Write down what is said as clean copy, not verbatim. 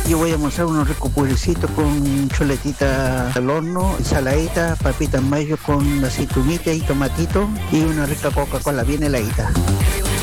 Yo voy a almorzar unos ricos purecitos con chuletita al horno, saladita, papitas mayo con aceitunita y tomatito y una rica Coca-Cola bien heladita.